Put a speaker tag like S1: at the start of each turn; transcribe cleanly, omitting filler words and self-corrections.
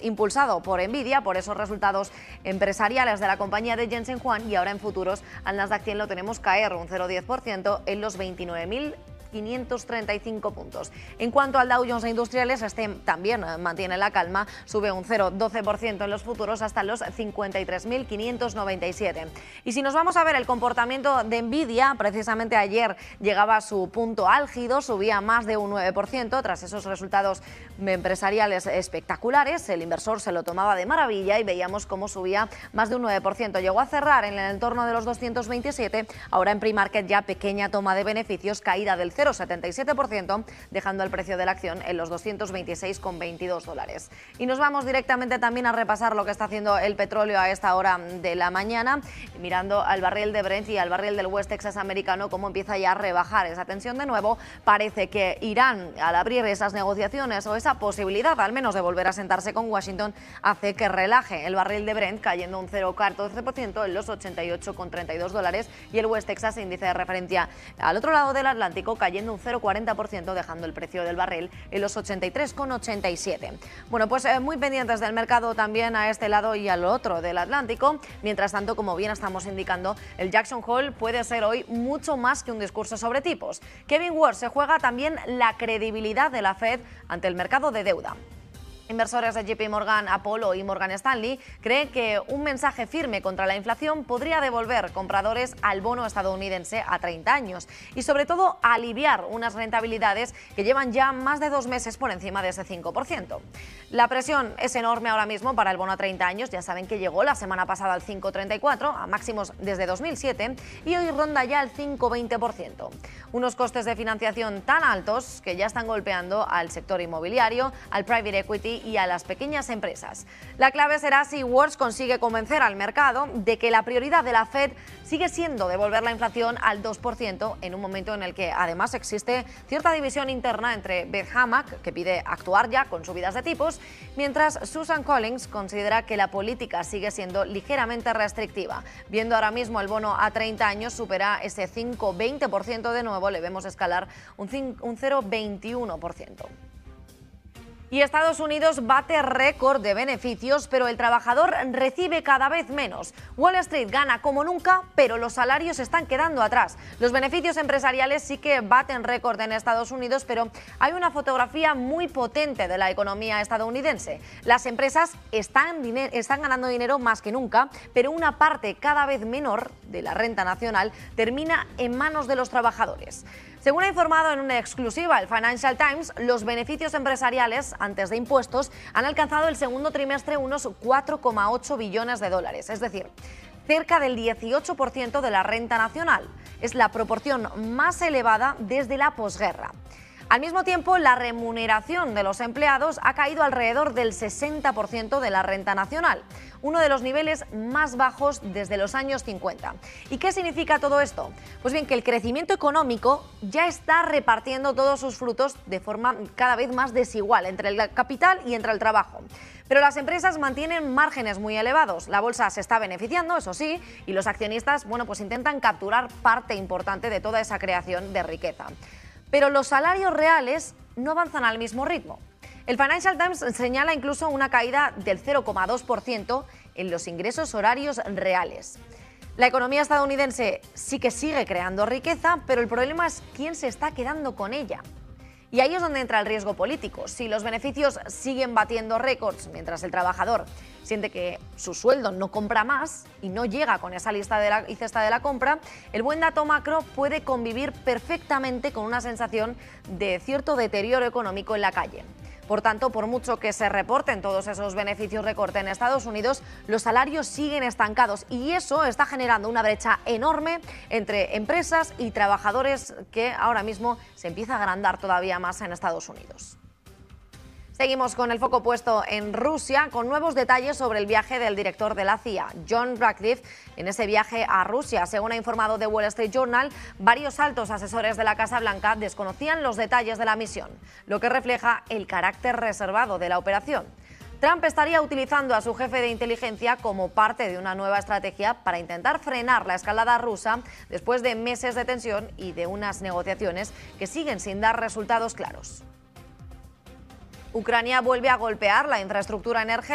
S1: impulsado por Nvidia, por esos resultados empresariales de la compañía de Jensen Huang, y ahora en futuros al Nasdaq 100 lo tenemos caer un 0,10% en los 29.535 puntos. En cuanto al Dow Jones e Industriales, este también mantiene la calma, sube un 0,12% en los futuros hasta los 53.597. Y si nos vamos a ver el comportamiento de Nvidia, precisamente ayer llegaba a su punto álgido, subía más de un 9% tras esos resultados empresariales espectaculares. El inversor se lo tomaba de maravilla y veíamos cómo subía más de un 9%. Llegó a cerrar en el entorno de los 227, ahora en pre-market ya pequeña toma de beneficios, caída del 0,77%, dejando el precio de la acción en los $226,22. Y nos vamos directamente también a repasar lo que está haciendo el petróleo a esta hora de la mañana, mirando al barril de Brent y al barril del West Texas americano, cómo empieza ya a rebajar esa tensión de nuevo. Parece que Irán, al abrir esas negociaciones o esa posibilidad al menos de volver a sentarse con Washington, hace que relaje el barril de Brent, cayendo un 0,14% en los $88,32, y el West Texas, índice de referencia al otro lado del Atlántico, cayendo un 0,40%, dejando el precio del barril en los 83,87. Bueno, pues muy pendientes del mercado también a este lado y al otro del Atlántico. Mientras tanto, como bien estamos indicando, el Jackson Hole puede ser hoy mucho más que un discurso sobre tipos. Kevin Ward se juega también la credibilidad de la Fed ante el mercado de deuda. Inversores de JP Morgan, Apollo y Morgan Stanley creen que un mensaje firme contra la inflación podría devolver compradores al bono estadounidense a 30 años y sobre todo aliviar unas rentabilidades que llevan ya más de 2 meses por encima de ese 5%. La presión es enorme ahora mismo para el bono a 30 años, ya saben que llegó la semana pasada al 5,34, a máximos desde 2007, y hoy ronda ya el 5,20%. Unos costes de financiación tan altos que ya están golpeando al sector inmobiliario, al private equity y a las pequeñas empresas. La clave será si Ward consigue convencer al mercado de que la prioridad de la Fed sigue siendo devolver la inflación al 2%, en un momento en el que además existe cierta división interna entre Beth Hammack, que pide actuar ya con subidas de tipos, mientras Susan Collins considera que la política sigue siendo ligeramente restrictiva. Viendo ahora mismo el bono a 30 años supera ese 5,20% de nuevo, le vemos escalar un 0,21%. Y Estados Unidos bate récord de beneficios, pero el trabajador recibe cada vez menos. Wall Street gana como nunca, pero los salarios están quedando atrás. Los beneficios empresariales sí que baten récord en Estados Unidos, pero hay una fotografía muy potente de la economía estadounidense. Las empresas están ganando dinero más que nunca, pero una parte cada vez menor de la renta nacional termina en manos de los trabajadores. Según ha informado en una exclusiva el Financial Times, los beneficios empresariales antes de impuestos han alcanzado el segundo trimestre unos 4,8 billones de dólares, es decir, cerca del 18% de la renta nacional. Es la proporción más elevada desde la posguerra. Al mismo tiempo, la remuneración de los empleados ha caído alrededor del 60% de la renta nacional, uno de los niveles más bajos desde los años 50. ¿Y qué significa todo esto? Pues bien, que el crecimiento económico ya está repartiendo todos sus frutos de forma cada vez más desigual entre el capital y entre el trabajo. Pero las empresas mantienen márgenes muy elevados. La bolsa se está beneficiando, eso sí, y los accionistas, pues intentan capturar parte importante de toda esa creación de riqueza. Pero los salarios reales no avanzan al mismo ritmo. El Financial Times señala incluso una caída del 0,2% en los ingresos horarios reales. La economía estadounidense sí que sigue creando riqueza, pero el problema es quién se está quedando con ella. Y ahí es donde entra el riesgo político. Si los beneficios siguen batiendo récords mientras el trabajador siente que su sueldo no compra más y no llega con esa lista y cesta de la compra, el buen dato macro puede convivir perfectamente con una sensación de cierto deterioro económico en la calle. Por tanto, por mucho que se reporten todos esos beneficios recorte en Estados Unidos, los salarios siguen estancados y eso está generando una brecha enorme entre empresas y trabajadores que ahora mismo se empieza a agrandar todavía más en Estados Unidos. Seguimos con el foco puesto en Rusia, con nuevos detalles sobre el viaje del director de la CIA, John Ratcliffe, en ese viaje a Rusia. Según ha informado The Wall Street Journal, varios altos asesores de la Casa Blanca desconocían los detalles de la misión, lo que refleja el carácter reservado de la operación. Trump estaría utilizando a su jefe de inteligencia como parte de una nueva estrategia para intentar frenar la escalada rusa después de meses de tensión y de unas negociaciones que siguen sin dar resultados claros. Ucrania vuelve a golpear la infraestructura energética.